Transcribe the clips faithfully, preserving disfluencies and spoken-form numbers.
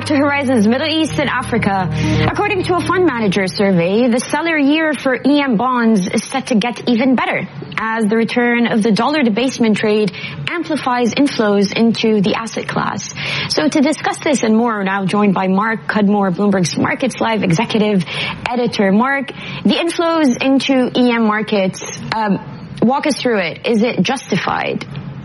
to Horizons Middle East and Africa. According to a fund manager survey, the stellar year for E M bonds is set to get even better as the return of the dollar debasement trade amplifies inflows into the asset class. So to discuss this and more, we're now joined by Mark Cudmore, Bloomberg's Markets Live executive editor. Mark, the inflows into E M markets, um, walk us through it. Is it justified?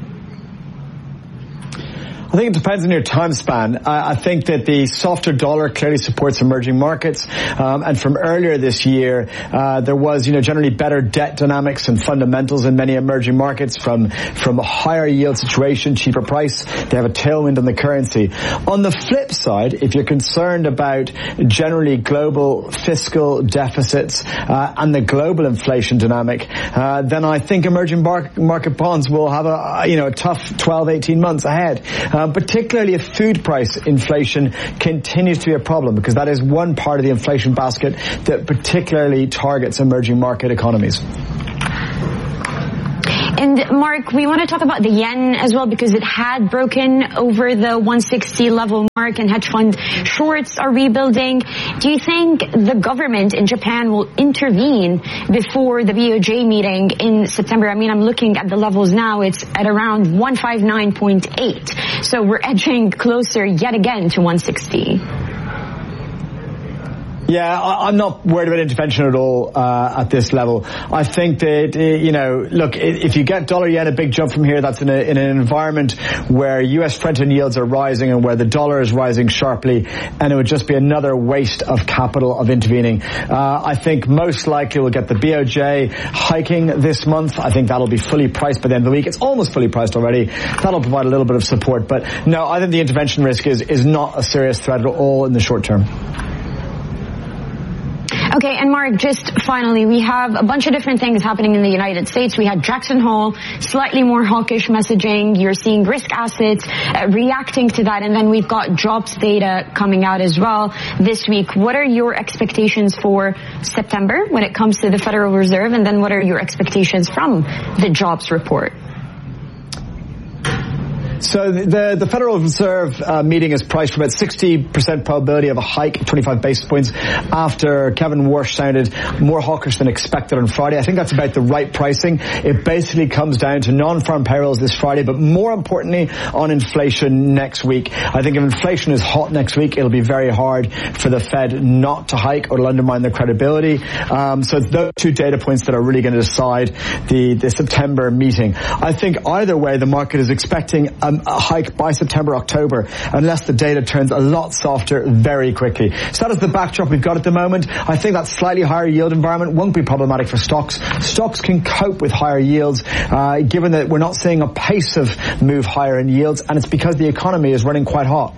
I think it depends on your time span. I, I think that the softer dollar clearly supports emerging markets. Um, and from earlier this year, uh, there was, you know, generally better debt dynamics and fundamentals in many emerging markets from, from a higher yield situation, cheaper price. They have a tailwind on the currency. On the flip side, if you're concerned about generally global fiscal deficits, uh, and the global inflation dynamic, uh, then I think emerging bar- market bonds will have a, you know, a tough twelve, eighteen months ahead. Uh, Um, particularly if food price inflation continues to be a problem, because that is one part of the inflation basket that particularly targets emerging market economies. And Mark, we want to talk about the yen as well, because it had broken over the one sixty level mark and hedge fund shorts are rebuilding. Do you think the government in Japan will intervene before the B O J meeting in September? I mean, I'm looking at the levels now. It's at around one fifty-nine point eight. So we're edging closer yet again to one sixty. Yeah, I'm not worried about intervention at all uh, at this level. I think that, you know, look, if you get dollar yen a big jump from here, that's in, a, in an environment where U S front-end yields are rising and where the dollar is rising sharply, and it would just be another waste of capital of intervening. Uh, I think most likely we'll get the B O J hiking this month. I think that'll be fully priced by the end of the week. It's almost fully priced already. That'll provide a little bit of support. But no, I think the intervention risk is, is not a serious threat at all in the short term. Okay, and Mark, just finally, we have a bunch of different things happening in the United States. We had Jackson Hole, slightly more hawkish messaging. You're seeing risk assets uh, reacting to that. And then we've got jobs data coming out as well this week. What are your expectations for September when it comes to the Federal Reserve? And then what are your expectations from the jobs report? So the the Federal Reserve uh, meeting is priced for about sixty percent probability of a hike, twenty-five basis points, after Kevin Warsh sounded more hawkish than expected on Friday. I think that's about the right pricing. It basically comes down to non-farm payrolls this Friday, but more importantly on inflation next week. I think if inflation is hot next week, it'll be very hard for the Fed not to hike or to undermine their credibility. Um, so it's those two data points that are really going to decide the, the September meeting. I think either way, the market is expecting a a hike by September, October, unless the data turns a lot softer very quickly. So that is the backdrop we've got at the moment. I think that slightly higher yield environment won't be problematic for stocks. Stocks can cope with higher yields, uh, given that we're not seeing a pace of move higher in yields, and it's because the economy is running quite hot.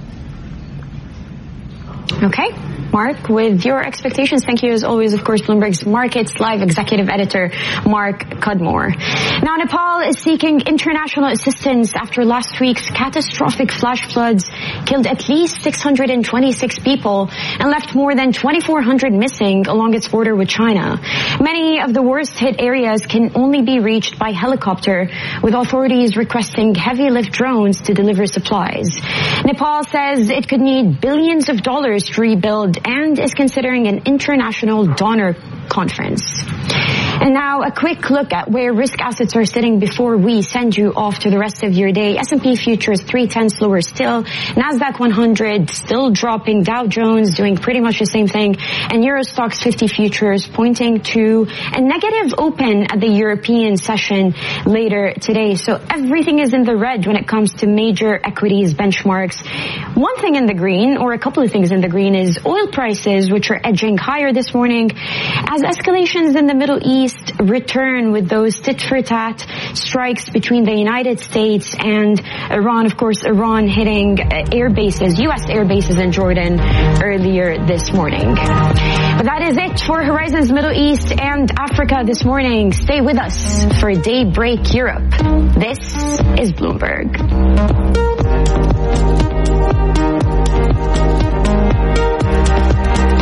Okay. Mark, with your expectations, thank you as always, of course, Bloomberg's Markets Live executive editor, Mark Cudmore. Now, Nepal is seeking international assistance after last week's catastrophic flash floods killed at least six hundred twenty-six people and left more than twenty-four hundred missing along its border with China. Many of the worst hit areas can only be reached by helicopter, with authorities requesting heavy lift drones to deliver supplies. Nepal says it could need billions of dollars to rebuild and is considering an international donor conference. And now a quick look at where risk assets are sitting before we send you off to the rest of your day. S and P futures three tenths lower still. NASDAQ one hundred still dropping. Dow Jones doing pretty much the same thing. And Euro Stoxx fifty futures pointing to a negative open at the European session later today. So everything is in the red when it comes to major equities benchmarks. One thing in the green, or a couple of things in the green, is oil prices, which are edging higher this morning as escalations in the Middle East return with those tit-for-tat strikes between the United States and Iran. Of course, Iran hitting air bases, U S air bases in Jordan earlier this morning. But that is it for Horizons Middle East and Africa this morning. Stay with us for Daybreak Europe. This is Bloomberg.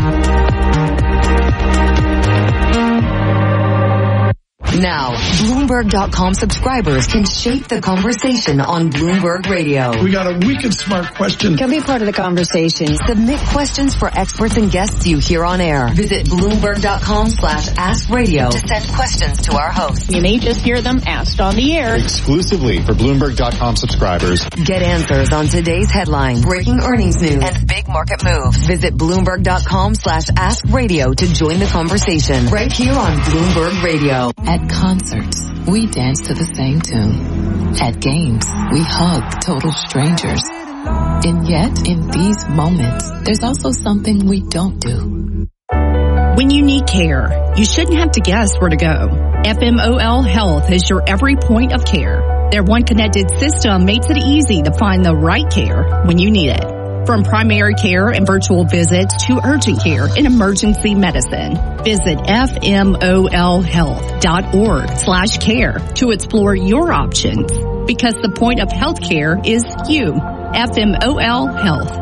Now, Bloomberg Bloomberg dot com subscribers can shape the conversation on Bloomberg Radio. We got a wicked smart question. Can be part of the conversation. Submit questions for experts and guests you hear on air. Visit Bloomberg dot com slash ask radio to send questions to our host. You may just hear them asked on the air. Exclusively for Bloomberg dot com subscribers. Get answers on today's headline, breaking earnings news, and big market moves. Visit Bloomberg dot com slash ask radio to join the conversation right here on Bloomberg Radio. At concerts, we dance to the same tune. At games, we hug total strangers. And yet, in these moments, there's also something we don't do. When you need care, you shouldn't have to guess where to go. F M O L Health is your every point of care. Their one connected system makes it easy to find the right care when you need it. From primary care and virtual visits to urgent care and emergency medicine. Visit F M O L health dot org slash care to explore your options. Because the point of healthcare is you. F M O L Health.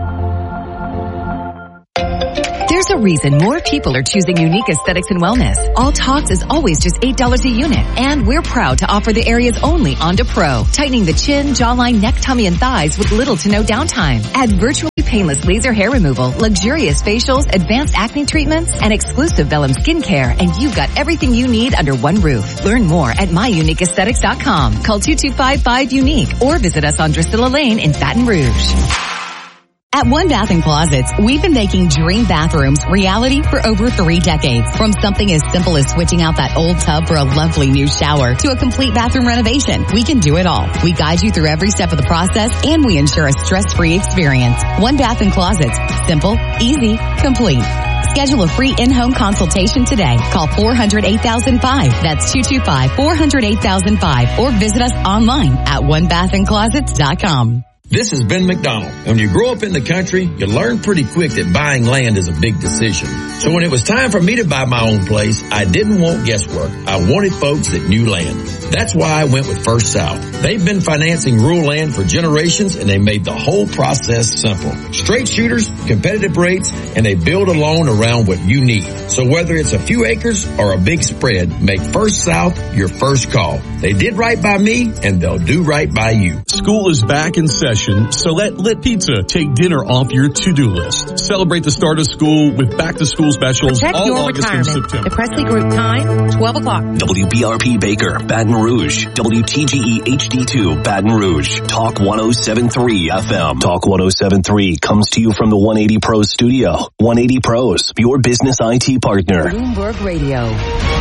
There's a reason more people are choosing Unique Aesthetics and Wellness. All Talks is always just eight dollars a unit. And we're proud to offer the area's only Onda Pro. Tightening the chin, jawline, neck, tummy, and thighs with little to no downtime. Add virtually painless laser hair removal, luxurious facials, advanced acne treatments, and exclusive Vellum skincare. And you've got everything you need under one roof. Learn more at my unique aesthetics dot com. Call two two five five UNIQUE or visit us on Drusilla Lane in Baton Rouge. At One Bath and Closets, we've been making dream bathrooms reality for over three decades. From something as simple as switching out that old tub for a lovely new shower to a complete bathroom renovation, we can do it all. We guide you through every step of the process, and we ensure a stress-free experience. One Bath and Closets. Simple, easy, complete. Schedule a free in-home consultation today. Call four hundred eight thousand five. That's two two five, four hundred eight thousand five. Or visit us online at one bath and closets dot com. This is Ben McDonald. When you grow up in the country, you learn pretty quick that buying land is a big decision. So when it was time for me to buy my own place, I didn't want guesswork. I wanted folks that knew land. That's why I went with First South. They've been financing rural land for generations, and they made the whole process simple. Straight shooters, competitive rates, and they build a loan around what you need. So whether it's a few acres or a big spread, make First South your first call. They did right by me, and they'll do right by you. School is back in session, so let Lit Pizza take dinner off your to-do list. Celebrate the start of school with back-to-school specials Protect all your August retirement. and September. The Presley Group time, twelve o'clock. W B R P Baker, Baton Rouge. W T G E H D two, Baton Rouge. Talk one oh seven three F M. Talk one oh seven three comes to you from the one eighty Pros studio. one eighty Pros, your business I T partner. Bloomberg Radio.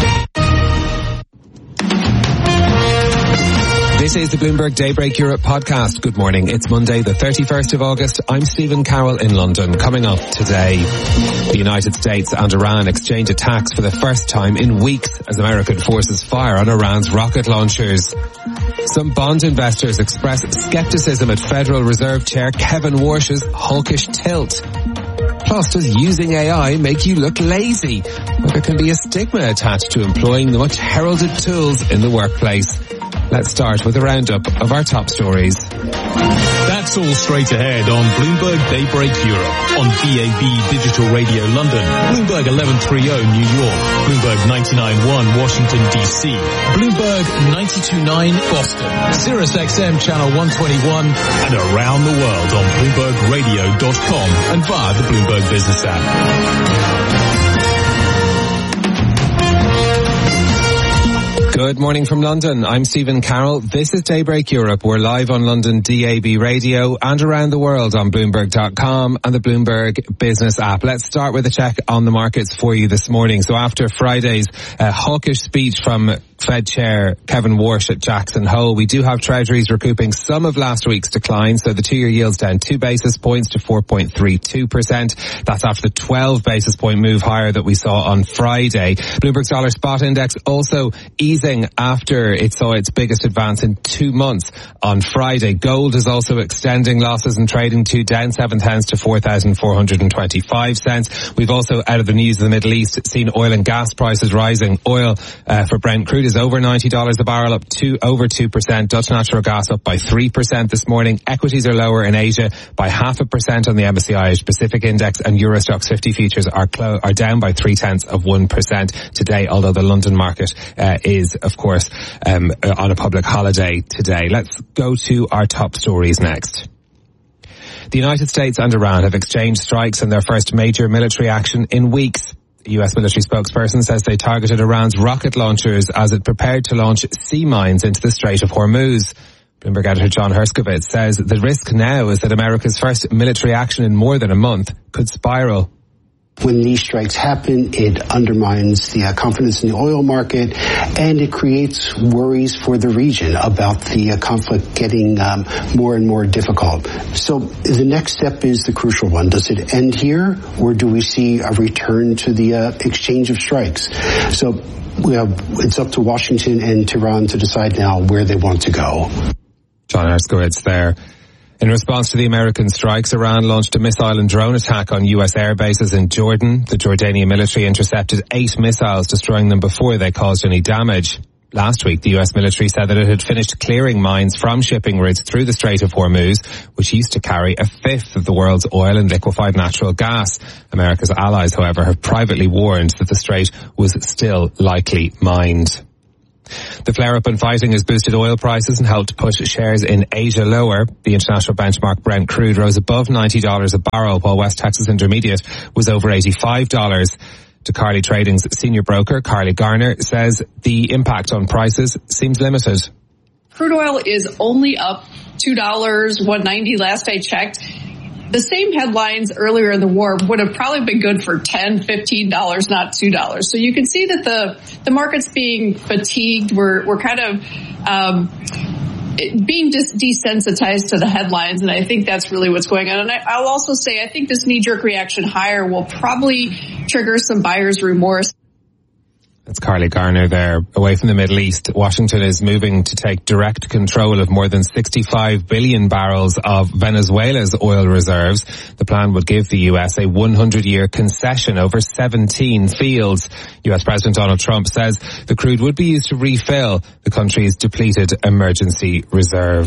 This is the Bloomberg Daybreak Europe podcast. Good morning. It's Monday, the thirty-first of August. I'm Stephen Carroll in London. Coming up today, the United States and Iran exchange attacks for the first time in weeks as American forces fire on Iran's rocket launchers. Some bond investors express skepticism at Federal Reserve Chair Kevin Warsh's hawkish tilt. Plus, does using A I make you look lazy? Well, there can be a stigma attached to employing the much heralded tools in the workplace. Let's start with a roundup of our top stories. That's all straight ahead on Bloomberg Daybreak Europe, on D A B Digital Radio London, Bloomberg eleven thirty New York, Bloomberg ninety-nine point one Washington D C, Bloomberg ninety-two point nine Boston, Sirius X M Channel one twenty-one, and around the world on Bloomberg Radio dot com and via the Bloomberg Business app. Good morning from London. I'm Stephen Carroll. This is Daybreak Europe. We're live on London D A B Radio and around the world on Bloomberg dot com and the Bloomberg Business app. Let's start with a check on the markets for you this morning. So after Friday's uh, hawkish speech from Fed Chair Kevin Warsh at Jackson Hole, we do have Treasuries recouping some of last week's decline. So the two-year yield's down two basis points to four point three two percent. That's after the twelve basis point move higher that we saw on Friday. Bloomberg's dollar spot index also easing after it saw its biggest advance in two months on Friday. Gold is also extending losses and trading to down seven cents to four thousand four hundred twenty-five cents. We've also, out of the news of the Middle East, seen oil and gas prices rising. Oil uh, for Brent crude is is over ninety dollars a barrel, up to over two percent. Dutch natural gas up by three percent this morning. Equities are lower in Asia by half a percent on the M S C I Asia Pacific Index, and Eurostoxx fifty futures are clo- are down by three tenths of one percent today, although the London market uh, is, of course, um, on a public holiday today. Let's go to our top stories next. The United States and Iran have exchanged strikes in their first major military action in weeks. The U S military spokesperson says they targeted Iran's rocket launchers as it prepared to launch sea mines into the Strait of Hormuz. Bloomberg editor John Herskovitz says the risk now is that America's first military action in more than a month could spiral. When these strikes happen, it undermines the uh, confidence in the oil market, and it creates worries for the region about the uh, conflict getting um, more and more difficult. So the next step is the crucial one. Does it end here, or do we see a return to the uh, exchange of strikes? So we have, it's up to Washington and Tehran to decide now where they want to go. John Herskovitz there. In response to the American strikes, Iran launched a missile and drone attack on U S air bases in Jordan. The Jordanian military intercepted eight missiles, destroying them before they caused any damage. Last week, the U S military said that it had finished clearing mines from shipping routes through the Strait of Hormuz, which used to carry a fifth of the world's oil and liquefied natural gas. America's allies, however, have privately warned that the strait was still likely mined. The flare-up in fighting has boosted oil prices and helped push shares in Asia lower. The international benchmark Brent crude rose above ninety dollars a barrel, while West Texas Intermediate was over eighty-five dollars. To Carly Trading's senior broker, Carly Garner, says the impact on prices seems limited. Crude oil is only up two dollars, one ninety last I checked. The same headlines earlier in the war would have probably been good for ten dollars, fifteen dollars, not two dollars. So you can see that the, the market's being fatigued. We're, we're kind of, um, being just desensitized to the headlines. And I think that's really what's going on. And I, I'll also say, I think this knee-jerk reaction higher will probably trigger some buyer's remorse. That's Carly Garner there. Away from the Middle East, Washington is moving to take direct control of more than sixty-five billion barrels of Venezuela's oil reserves. The plan would give the U S a hundred year concession over seventeen fields. U S President Donald Trump says the crude would be used to refill the country's depleted emergency reserve.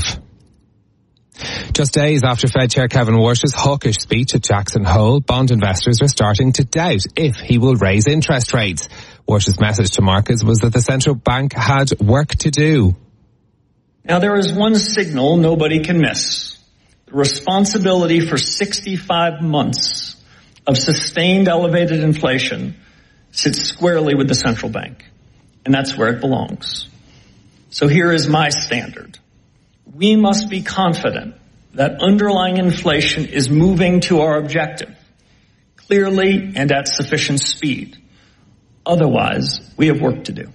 Just days after Fed Chair Kevin Warsh's hawkish speech at Jackson Hole, bond investors are starting to doubt if he will raise interest rates. Warsh's message to markets was that the central bank had work to do. Now there is one signal nobody can miss. The responsibility for sixty-five months of sustained elevated inflation sits squarely with the central bank, and that's where it belongs. So here is my standard. We must be confident that underlying inflation is moving to our objective, clearly and at sufficient speed. Otherwise, we have work to do.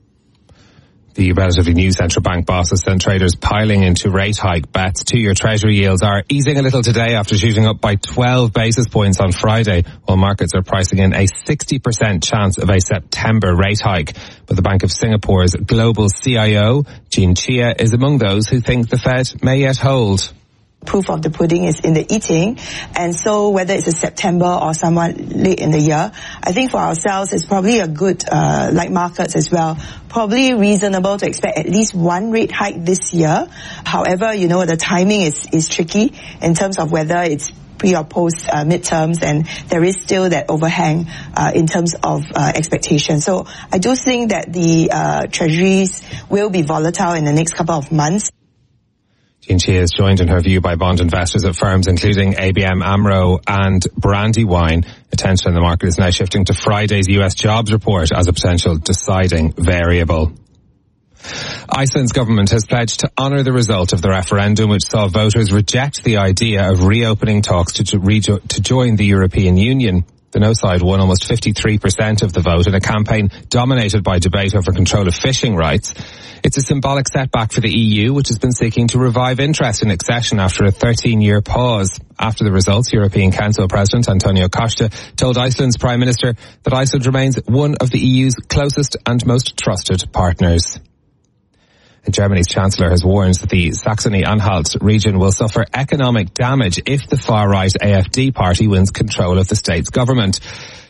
The relatively new central bank boss has sent traders piling into rate hike bets. Two-year Treasury yields are easing a little today after shooting up by twelve basis points on Friday, while markets are pricing in a sixty percent chance of a September rate hike. But the Bank of Singapore's global C I O, Jean Chia, is among those who think the Fed may yet hold. Proof of the pudding is in the eating, and so whether it's a September or somewhat late in the year, I think for ourselves it's probably a good, uh, like markets as well, probably reasonable to expect at least one rate hike this year. However, you know, the timing is, is tricky in terms of whether it's pre or post uh, midterms, and there is still that overhang uh, in terms of uh, expectation. So I do think that the uh, treasuries will be volatile in the next couple of months. Jean Chia is joined in her view by bond investors at firms including A B M AMRO and Brandywine. Attention in the market is now shifting to Friday's U S jobs report as a potential deciding variable. Iceland's government has pledged to honour the result of the referendum, which saw voters reject the idea of reopening talks to, to, rejo- to join the European Union. The no side won almost fifty-three percent of the vote in a campaign dominated by debate over control of fishing rights. It's a symbolic setback for the E U, which has been seeking to revive interest in accession after a thirteen-year pause. After the results, European Council President Antonio Costa told Iceland's Prime Minister that Iceland remains one of the E U's closest and most trusted partners. And Germany's Chancellor has warned that the Saxony-Anhalt region will suffer economic damage if the far-right A F D party wins control of the state's government.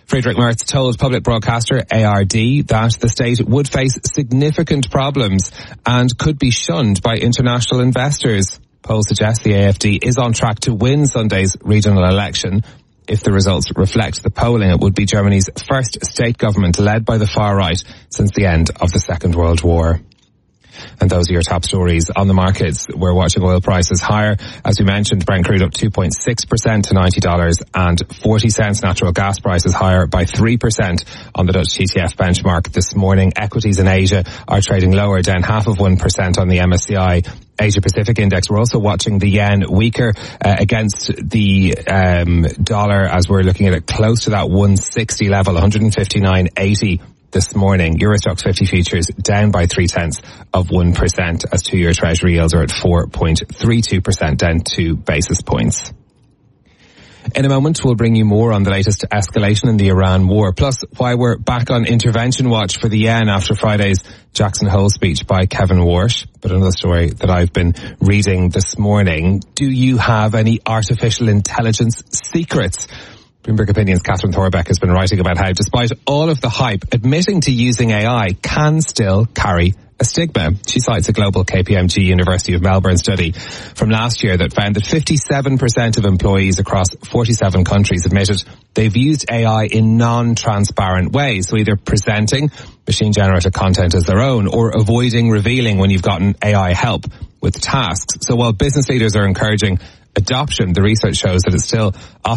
Friedrich Merz told public broadcaster A R D that the state would face significant problems and could be shunned by international investors. Polls suggest the A F D is on track to win Sunday's regional election. If the results reflect the polling, it would be Germany's first state government led by the far right since the end of the Second World War. And those are your top stories on the markets. We're watching oil prices higher. As we mentioned, Brent crude up two point six percent to ninety dollars and forty cents. Natural gas prices higher by three percent on the Dutch T T F benchmark this morning. Equities in Asia are trading lower, down half of one percent on the M S C I Asia Pacific Index. We're also watching the yen weaker uh, against the um, dollar as we're looking at it close to that one sixty level, one fifty-nine eighty. This morning. Euro Stoxx fifty futures down by three tenths of one percent as two-year Treasury yields are at four point three two percent, down two basis points. In a moment, we'll bring you more on the latest escalation in the Iran war, plus why we're back on intervention watch for the yen after Friday's Jackson Hole speech by Kevin Warsh. But another story that I've been reading this morning, do you have any artificial intelligence secrets? Bloomberg Opinion's Catherine Thorbeck has been writing about how, despite all of the hype, admitting to using A I can still carry a stigma. She cites a global K P M G University of Melbourne study from last year that found that fifty-seven percent of employees across forty-seven countries admitted they've used A I in non-transparent ways, so either presenting machine-generated content as their own or avoiding revealing when you've gotten A I help with tasks. So while business leaders are encouraging adoption, the research shows that it's still often